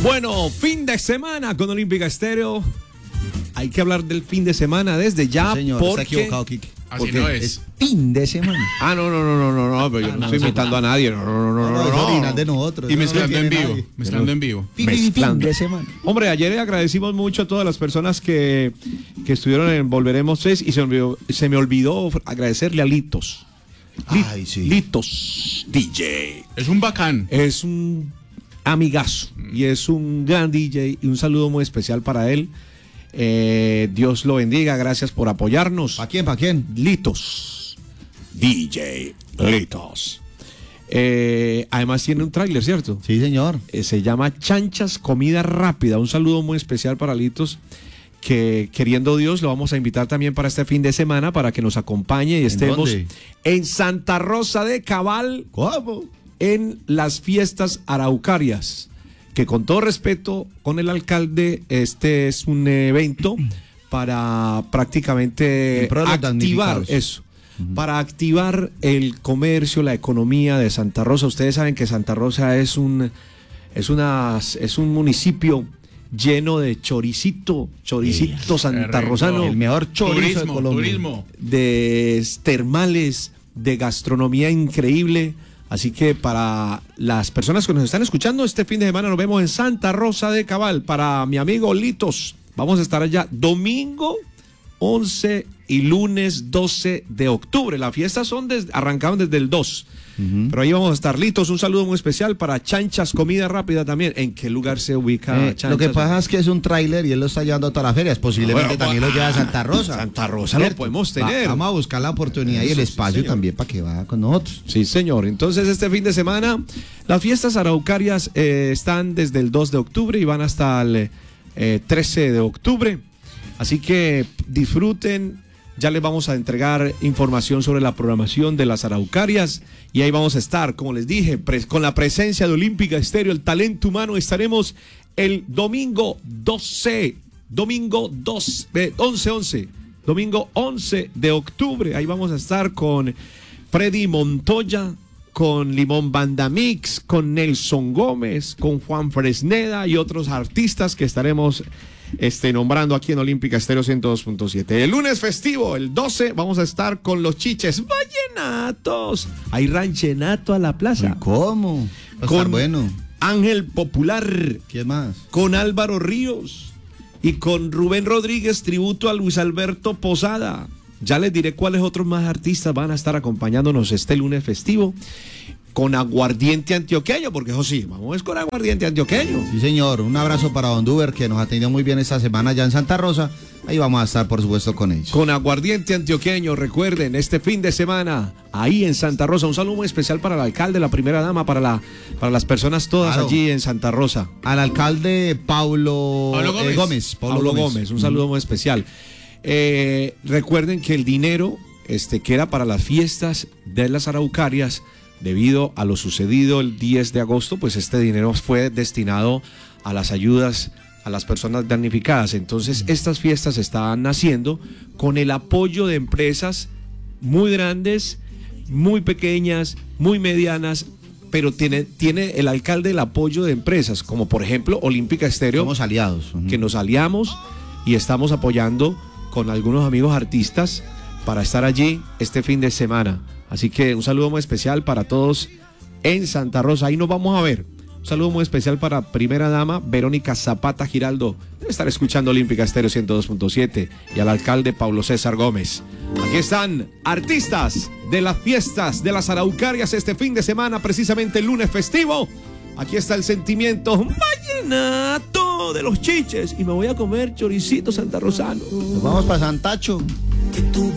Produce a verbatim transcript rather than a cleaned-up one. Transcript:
Bueno, fin de semana con Olímpica Estéreo. Hay que hablar del fin de semana desde ya. No, señor, porque... está equivocado, Quique. Así no es. Es fin de semana. Ah, no, no, no, no, no, no, pero yo Ah, no, no, estoy no, imitando no. a nadie. No, no, no, no, no. es no. original de nosotros. Y no mezclando lo en tiene vivo. nadie. Mezclando en vivo. Fin, fin, fin Mezclando. de semana. Hombre, ayer agradecimos mucho a todas las personas que, que estuvieron en Volveremos tres y se me olvidó, se me olvidó agradecerle a Litos. Lit- Ay, sí. Litos D J. Es un bacán. Es un amigazo y es un gran D J y un saludo muy especial para él. Eh, Dios lo bendiga, gracias por apoyarnos. ¿Para quién? ¿Para quién? Litos, D J Litos. Eh, además tiene un tráiler, ¿cierto? Sí, señor. Eh, se llama Chanchas Comida Rápida. Un saludo muy especial para Litos, que queriendo Dios lo vamos a invitar también para este fin de semana para que nos acompañe y estemos dónde? en Santa Rosa de Cabal, ¿Cómo? en las fiestas araucarias, que con todo respeto con el alcalde, este es un evento para prácticamente En pro de los activar damnificados. eso, para activar el comercio, la economía de Santa Rosa. Ustedes saben que Santa Rosa es un es una es un municipio lleno de choricito, choricito santarrosano, rico. El mejor chorizo de Turismo, Colombia. turismo. de termales, de gastronomía increíble. Así que para las personas que nos están escuchando, este fin de semana nos vemos en Santa Rosa de Cabal. Para mi amigo Litos, vamos a estar allá domingo once y lunes doce de octubre. Las fiestas son des- arrancaron desde el dos. Uh-huh. Pero ahí vamos a estar. Litos, un saludo muy especial para Chanchas Comida Rápida también. ¿En qué lugar se ubica Eh, Chanchas? lo que pasa es que es un tráiler y él lo está llevando a todas las ferias. Posiblemente Bueno, también lo lleva a Santa Rosa. Santa Rosa lo podemos tener. Va- vamos a buscar la oportunidad y el Eso, sí, espacio señor. también para que vaya con nosotros. Sí, señor. Entonces, este fin de semana, las fiestas araucarias eh, están desde el dos de octubre y van hasta el eh, trece de octubre. Así que disfruten. Ya les vamos a entregar información sobre la programación de las araucarias y ahí vamos a estar, como les dije, pres- con la presencia de Olímpica Estéreo, el talento humano. Estaremos el domingo doce, domingo dos, eh, once, once, domingo once de octubre. Ahí vamos a estar con Freddy Montoya, con Limón Banda Mix, con Nelson Gómez, con Juan Fresneda y otros artistas que estaremos este, nombrando aquí en Olímpica Estéreo ciento dos punto siete. El lunes festivo, el doce, vamos a estar con los Chiches Vallenatos. Hay ranchenato a la plaza. ¿Y cómo? Va a Con estar bueno. Ángel Popular, ¿Quién más? con Álvaro Ríos y con Rubén Rodríguez, tributo a Luis Alberto Posada. Ya les diré cuáles otros más artistas van a estar acompañándonos este lunes festivo. Con aguardiente antioqueño, porque eso sí, vamos con aguardiente antioqueño. Sí, señor. Un abrazo para Don Duber, que nos atendió muy bien esta semana ya en Santa Rosa. Ahí vamos a estar, por supuesto, con ellos. Con aguardiente antioqueño, recuerden, este fin de semana, ahí en Santa Rosa. Un saludo muy especial para el alcalde, la primera dama, para la para las personas todas Claro. allí en Santa Rosa. Al alcalde Paulo, Pablo Gómez. eh, Gómez. Paulo Pablo Gómez. Gómez, un saludo muy especial. Eh, recuerden que el dinero este, que era para las fiestas de las araucarias, debido a lo sucedido el diez de agosto, pues este dinero fue destinado a las ayudas a las personas damnificadas. Entonces, estas fiestas están naciendo con el apoyo de empresas muy grandes, muy pequeñas, muy medianas, pero tiene, tiene el alcalde el apoyo de empresas, como por ejemplo Olímpica Estéreo, Somos aliados. Ujú. que nos aliamos y estamos apoyando con algunos amigos artistas para estar allí este fin de semana. Así que un saludo muy especial para todos en Santa Rosa. Ahí nos vamos a ver. Un saludo muy especial para primera dama Verónica Zapata Giraldo. Debe estar escuchando Olímpica Estéreo ciento dos punto siete. Y al alcalde Pablo César Gómez. Aquí están artistas de las fiestas de las araucarias este fin de semana, precisamente el lunes festivo. Aquí está el sentimiento vallenato de los Chiches. Y me voy a comer choricito santarrosano. Nos vamos para Santacho.